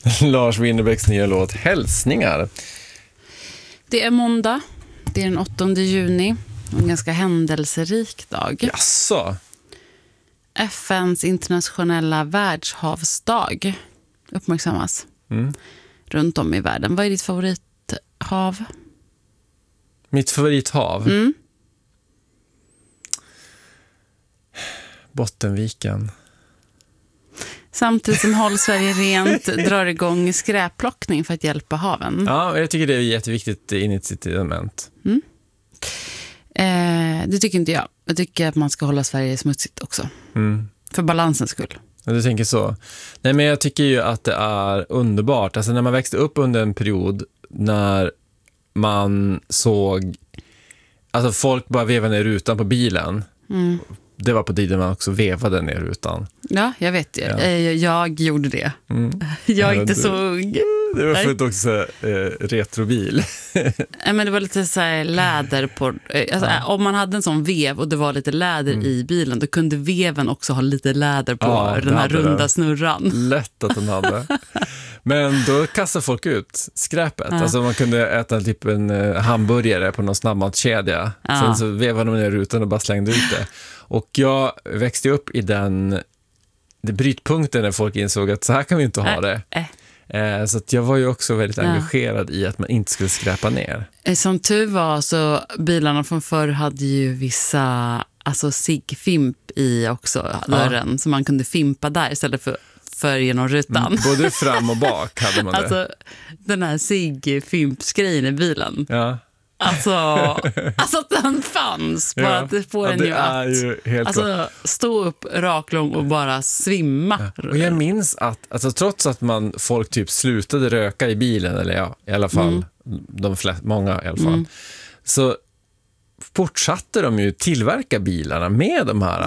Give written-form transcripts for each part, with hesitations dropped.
Lars Winnerbäcks nya låt Hälsningar. Det är måndag, det är den 8 juni, en ganska händelserik dag. Jaså? FNs internationella världshavsdag uppmärksammas runt om i världen. Vad är ditt favorithav? Mitt favorithav? Bottenviken. Samtidigt som Håll Sverige rent drar igång skräpplockning för att hjälpa haven. Ja, jag tycker det är ett jätteviktigt initiativament. Det tycker inte jag. Jag tycker att man ska hålla Sverige smutsigt också. För balansens skull. Du tänker så. Nej, men jag tycker ju att det är underbart. Alltså när man växte upp under en period när man såg alltså folk bara veva ner rutan på bilen. Det var på tiden man också vevade ner rutan. Ja, jag vet det. Ja. Jag gjorde det. Jag är inte så ung. Det var för att också retrobil. Men det var lite så här läder på... Alltså, om man hade en sån vev och det var lite läder i bilen, då kunde veven också ha lite läder på den här runda snurran. Lätt att den hade. Men då kastade folk ut skräpet. Alltså man kunde äta typ en hamburgare på någon snabbmatskedja. Sen så vevade de ner rutan och bara slängde ut det. Och jag växte upp i den brytpunkten när folk insåg att så här kan vi inte ha det. Så att jag var ju också väldigt engagerad i att man inte skulle skräpa ner. Som tur var så bilarna från förr hade ju vissa ciggfimp i också dörren. Så man kunde fimpa där istället för genom rutan. Både fram och bak hade man det. Alltså den här ciggfimpsgrejen i bilen. Ja. Alltså att den fanns. Bara att det får en ju att ju helt stå upp raklång och bara svimma. Och jag minns att trots att folk typ slutade röka i bilen, eller i alla fall många i alla fall, så fortsatte de ju tillverka bilarna med de här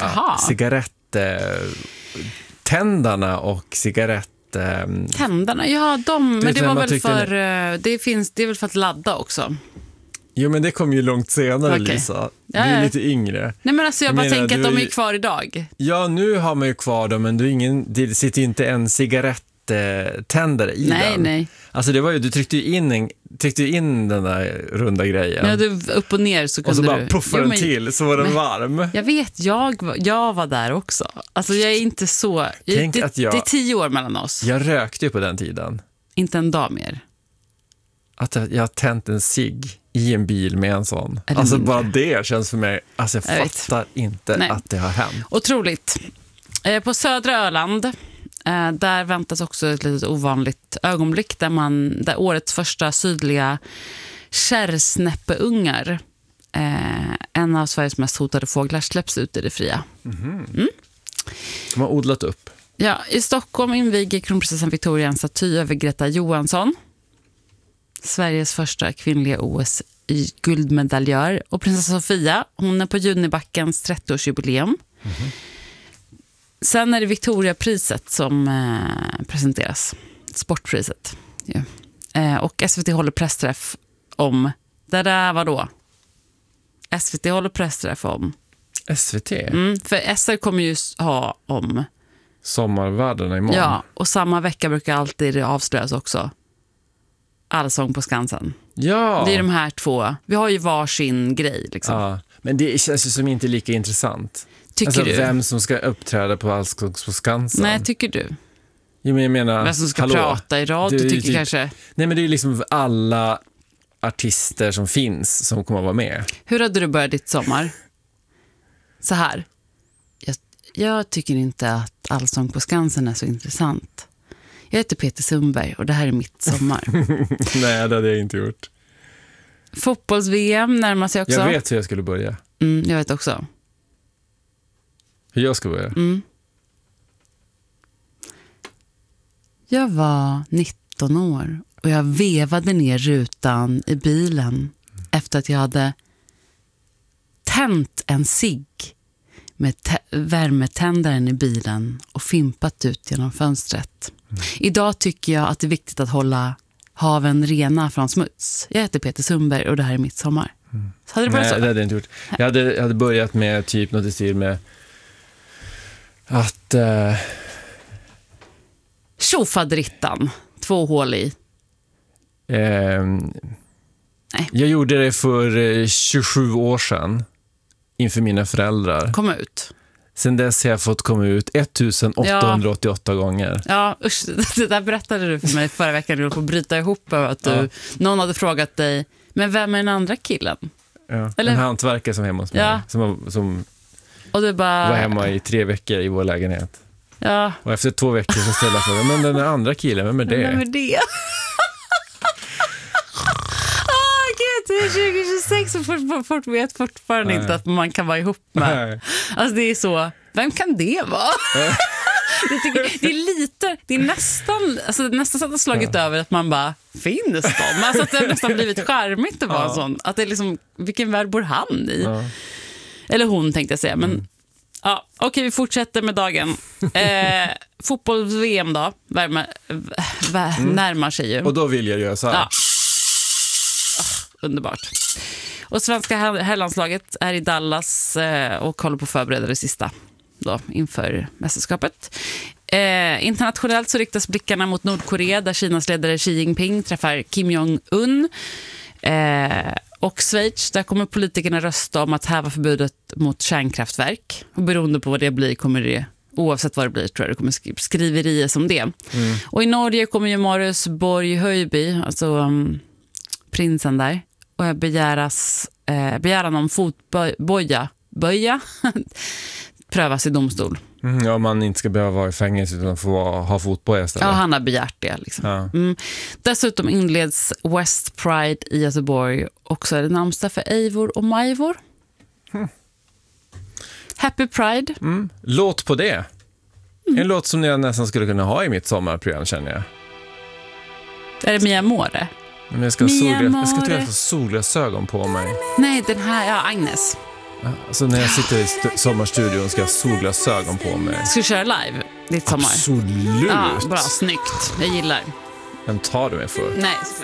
cigarettändarna och tändarna, ja, men det var väl för det är väl för att ladda också. Jo, men det kom ju långt senare, Lisa. Du är lite yngre. Nej, men alltså jag bara tänker att de är kvar idag. Ja, nu har man ju kvar dem, men det sitter inte en cigaretttändare i den. Nej. Alltså det var ju, du tryckte in den där runda grejen. Ja, du upp och ner så kunde och så bara du puffade den till, så var den varm. Jag vet, jag var där också. Alltså jag är inte så... Det är 10 år mellan oss. Jag rökte ju på den tiden. Inte en dag mer. Att jag har tänt en cigg i en bil med en sån. Alltså bara det känns för mig... Alltså jag fattar inte att det har hänt. Otroligt. På södra Öland, där väntas också ett litet ovanligt ögonblick där årets första sydliga kärrsnäppeungar, en av Sveriges mest hotade fåglar, släpps ut i det fria. De har odlat upp. Ja, i Stockholm inviger kronprinsessan Victoria en staty över Greta Johansson, Sveriges första kvinnliga OS-guldmedaljör. Och prinsessa Sofia, hon är på Junibackens 30-årsjubileum. Sen är det Victoriapriset som presenteras. Sportpriset. Ja. Och SVT håller pressträff om... Det där var då? SVT håller pressträff om... SVT? För SR kommer ju ha om... Sommarvärdena imorgon. Ja, och samma vecka brukar alltid avslöjas också. Allsång på Skansen. Ja. Det är de här två. Vi har ju varsin grej liksom. Ja, men det känns ju som inte lika intressant. Tycker du? Vem som ska uppträda på Allsång på Skansen. Nej, tycker du? Jag menar, vem som ska prata i radio tycker typ, kanske. Nej, men det är liksom alla artister som finns som kommer att vara med. Hur hade du börjat ditt sommar? Så här. Jag tycker inte att Allsång på Skansen är så intressant. Jag heter Peter Sundberg och det här är mitt sommar. Nej, det hade jag inte gjort. Fotbolls-VM närmar sig också. Jag vet hur jag skulle börja. Jag vet också. Hur jag ska börja? Jag var 19 år och jag vevade ner rutan i bilen efter att jag hade tänt en cigg med värmetändaren i bilen och fimpat ut genom fönstret. Idag tycker jag att det är viktigt att hålla haven rena från smuts. Jag heter Peter Sundberg och det här är mitt sommar. Så hade du börjat så? Nej, det hade jag inte gjort. Jag hade börjat med typ något i stil med att... Tjofadrittan 2 hål i. Jag gjorde det för 27 år sedan inför mina föräldrar. Kom ut. Sen dess har jag fått komma ut 1888 gånger. Ja, usch, det där berättade du för mig förra veckan. Du får bryta ihop över att någon hade frågat dig, men vem är den andra killen? Ja, eller en hantverkare som hemma hos mig. Som och du bara... var hemma i 3 veckor i vår lägenhet. Ja. Och efter 2 veckor så ställde jag frågan, men den andra killen, vem är det? Vem är det? Det är 2026 och folk vet fortfarande inte att man kan vara ihop med. Nej. Alltså det är så, vem kan det vara? Det är nästan så att det slagit över att man bara, finns de? Alltså att det har nästan blivit charmigt att vara sån. Att det är liksom, vilken värld bor han i? Ja. Eller hon tänkte jag säga, men ja, okej, vi fortsätter med dagen. Fotbolls-VM då, närmar sig ju. Och då vill jag göra så här. Ja. Underbart. Och svenska herrlandslaget är i Dallas och håller på att förbereda det sista då, inför mästerskapet. Internationellt så riktas blickarna mot Nordkorea där Kinas ledare Xi Jinping träffar Kim Jong-un. Och Schweiz, där kommer politikerna rösta om att häva förbudet mot kärnkraftverk. Och beroende på vad det blir kommer det, oavsett vad det blir, tror jag det kommer skriverier som det. Och i Norge kommer ju Marius Borg Höjby, alltså prinsen där, och begäran om fotboja prövas i domstol. Ja, man inte ska behöva vara i fängelse utan få ha fotboja istället. Ja, han har begärt det. Liksom. Ja. Dessutom inleds West Pride i Göteborg. Också är det namnsdag för Eivor och Majvor. Happy Pride. Låt på det. En låt som jag nästan skulle kunna ha i mitt sommarprogram, känner jag. Är det Mia More? Men jag ska ha solglasögon på mig. Nej, den här, Agnes. Alltså när jag sitter i sommarstudion ska jag ha solglasögon på mig. Ska du köra live ditt sommar? Absolut. Ja, bra, snyggt. Jag gillar. Vem tar du mig för? Nej,